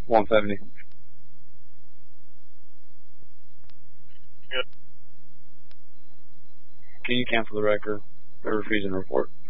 170. Good. Can you cancel the record? They're refusing to report.